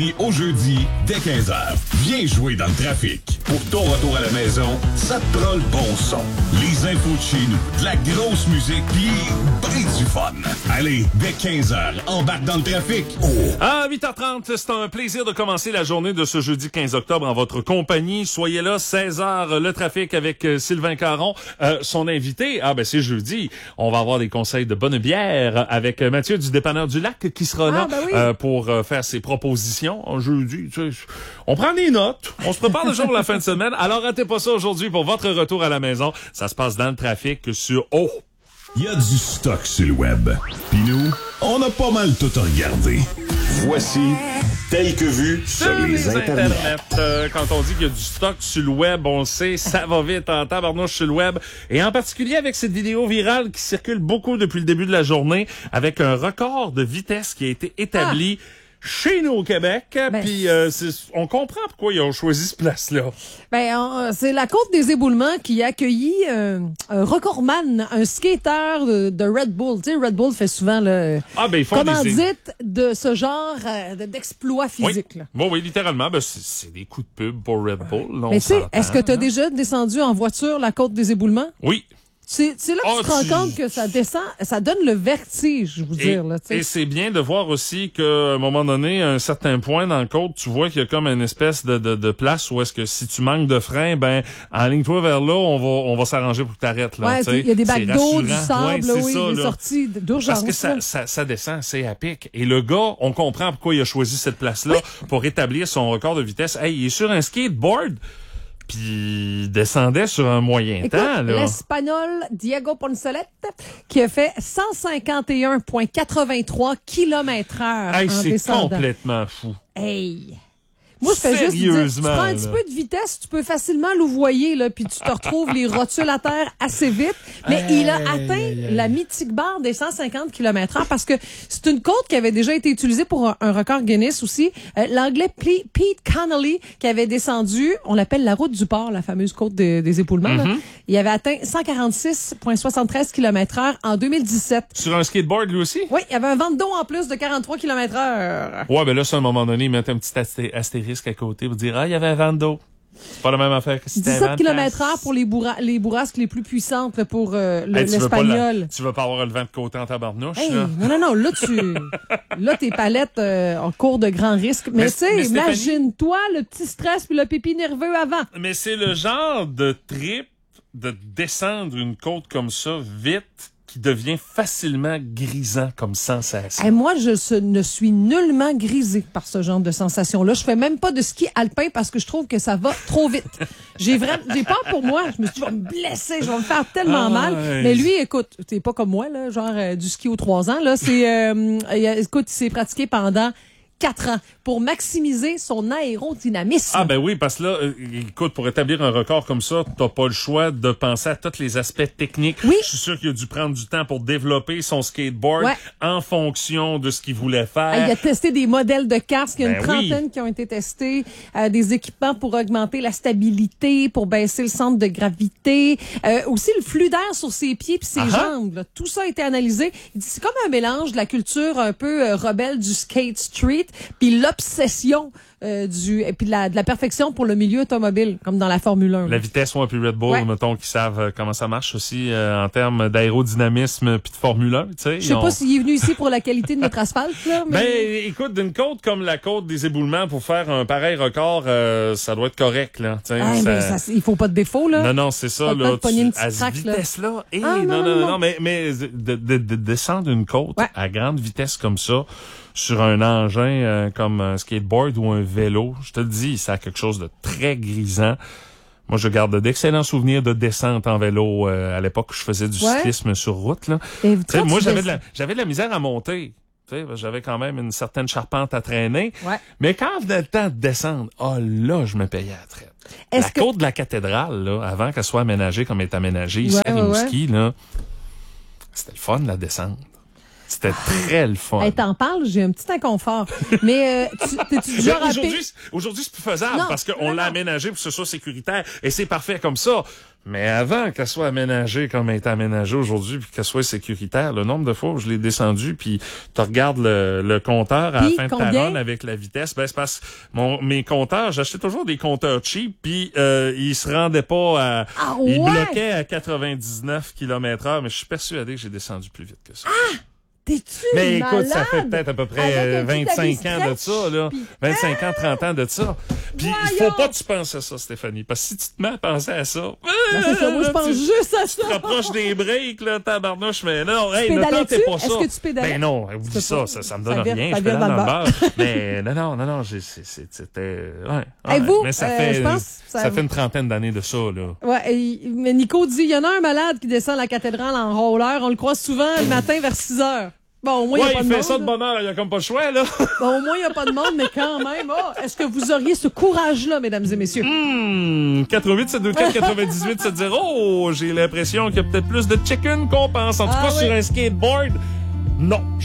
lundi au jeudi, dès 15h. Viens jouer dans le trafic. Pour ton retour à la maison, ça te prend le bon son. Les infos de chez nous, de la grosse musique, pis ben du fun. Allez, dès 15h, embarque dans le trafic. À 8h30, c'est un plaisir de commencer la journée de ce jeudi 15 octobre en votre compagnie. Soyez là, 16h, le trafic avec Sylvain Caron. Son invité, c'est jeudi. On va avoir des conseils de bonne bière avec Mathieu du Dépanneur du Lac qui sera là pour faire ses propositions en jeudi. Tu sais, on prend des notes, on se prépare déjà pour la fin de semaine. Alors ratez pas ça aujourd'hui pour votre retour à la maison. Ça se passe dans le trafic sur Il y a du stock sur le web. Puis nous, on a pas mal tout regardé. Voici Tel que vu sur les internets. Quand on dit qu'il y a du stock sur le web, on sait, ça va vite en tabarnouche sur le web. Et en particulier avec cette vidéo virale qui circule beaucoup depuis le début de la journée, avec un record de vitesse qui a été établi chez nous au Québec. Puis on comprend pourquoi ils ont choisi ce place-là. C'est la Côte des Éboulements qui a accueilli un recordman, un skater de Red Bull. Tu sais, Red Bull fait souvent ils font commandite de ce genre d'exploit physique. Oui. Là. Oui, littéralement. C'est des coups de pub pour Red Bull. Là, mais tu sais, est-ce que tu as déjà descendu en voiture la Côte des Éboulements? Oui. C'est là que tu te rends compte que ça descend, ça donne le vertige, je vous dire. Là, et c'est bien de voir aussi qu'à un moment donné, à un certain point dans le côte, tu vois qu'il y a comme une espèce de place où est-ce que si tu manques de frein, enligne-toi vers là, on va s'arranger pour que t'arrêtes. Là, il y a des bacs d'eau, du sable, des sorties d'urgence. Parce que ça descend, c'est à pic. Et le gars, on comprend pourquoi il a choisi cette place-là pour établir son record de vitesse. Hey, il est sur un skateboard. Puis il descendait sur un moyen temps. Là. L'Espagnol Diego Poncelet qui a fait 151,83 km/h en c'est descendant. Complètement fou. Hey! Moi, je fais juste dire, tu prends un petit peu de vitesse, tu peux facilement louvoyer, là, puis tu te retrouves les rotules à terre assez vite. Mais il a atteint la mythique barre des 150 km/h parce que c'est une côte qui avait déjà été utilisée pour un record Guinness aussi. L'Anglais Pete Connolly qui avait descendu, on l'appelle la route du port, la fameuse côte des époulements. Là. Il avait atteint 146,73 km/h en 2017. Sur un skateboard, lui aussi? Oui, il y avait un vent de dos en plus de 43 km/h. Ouais, là, à un moment donné, ils mettent un petit astérisque à côté pour dire, il y avait un vent de dos. C'est pas la même affaire que si c'était 17 km/h pour les bourrasques les plus puissantes pour l'Espagnol. Tu veux pas avoir le vent de côté en tabarnouche, hey, là? Non. Là, tes palettes en cours de grand risque. Mais tu sais, imagine-toi le petit stress puis le pipi nerveux avant. Mais c'est le genre de trip de descendre une côte comme ça vite qui devient facilement grisant comme sensation. Et moi, ne suis nullement grisée par ce genre de sensation-là. Je fais même pas de ski alpin parce que je trouve que ça va trop vite. J'ai peur pour moi. Je me suis dit, je vais me blesser, je vais me faire tellement mal. Mais lui, écoute, t'es pas comme moi, là, genre du ski aux 3 ans. Là, écoute, il s'est pratiqué pendant 4 ans pour maximiser son aérodynamisme. Oui, parce que là, écoute, pour établir un record comme ça, t'as pas le choix de penser à tous les aspects techniques. Oui. Je suis sûr qu'il a dû prendre du temps pour développer son skateboard en fonction de ce qu'il voulait faire. Il a testé des modèles de casques, il y a une trentaine qui ont été testés, des équipements pour augmenter la stabilité, pour baisser le centre de gravité, aussi le flux d'air sur ses pieds puis ses jambes. Là. Tout ça a été analysé. Il dit c'est comme un mélange de la culture un peu rebelle du skate street puis l'obsession et puis de la perfection pour le milieu automobile, comme dans la Formule 1. La vitesse, puis Red Bull, mettons, qui savent comment ça marche aussi en termes d'aérodynamisme puis de Formule 1, tu sais. Je sais pas s'il est venu ici pour la qualité de notre asphalte, là, mais... écoute, d'une côte comme la côte des Éboulements, pour faire un pareil record, ça doit être correct, là, tu sais. Il faut pas de défaut, là. Non, c'est ça, là. À cette vitesse-là. Non, mais de descendre une côte à grande vitesse comme ça, sur un engin comme un skateboard ou un vélo, je te le dis, ça a quelque chose de très grisant. Moi, je garde d'excellents souvenirs de descente en vélo à l'époque où je faisais du cyclisme sur route. Là. Moi, j'avais de la misère à monter. J'avais quand même une certaine charpente à traîner. Ouais. Mais quand venait le temps de descendre, là, je me payais à la traite. La côte de la cathédrale, là, avant qu'elle soit aménagée comme elle est aménagée ici à Rimouski, là, c'était le fun, la descente. C'était très le fun. Hey, t'en parles, j'ai un petit inconfort. Mais t'es-tu du genre à Aujourd'hui, c'est plus faisable parce qu'on l'a aménagé pour que ce soit sécuritaire et c'est parfait comme ça. Mais avant qu'elle soit aménagée comme elle est aménagée aujourd'hui puis qu'elle soit sécuritaire, le nombre de fois où je l'ai descendu puis tu regardes le compteur à la fin de ta run avec la vitesse, ben c'est parce que mes compteurs, j'achetais toujours des compteurs cheap puis ils se rendaient pas à ils bloquaient à 99 km/h, mais je suis persuadé que j'ai descendu plus vite que ça. T'es-tu Mais malade? écoute, ça fait peut-être à peu près 25 ans de ça, là. 25 ans, 30 ans de ça. Puis il faut pas que tu penses à ça, Stéphanie. Parce que si tu te mets à penser à ça... c'est ça, moi je pense juste à ça. Tu te rapproches des breaks, là, tabarnouche, mais non, hey, ne tentez pas ça. Est-ce que tu pédalais? Ben non, oublie ça me donne rien. Je pédale dans le beurre. Mais non, c'était... Ouais, vous, mais ça fait une trentaine d'années de ça, là. Ouais, mais Nico dit, il y en a un malade qui descend la cathédrale en roller. On le croise souvent le matin vers 6 heures. Bon, au moins, il fait monde, ça de bonne heure, il y a comme pas le choix, là. Bon, au moins, il n'y a pas de monde, mais quand même, est-ce que vous auriez ce courage-là, mesdames et messieurs? 88-724-98-70. J'ai l'impression qu'il y a peut-être plus de chicken qu'on pense. En tout cas, sur un skateboard, non.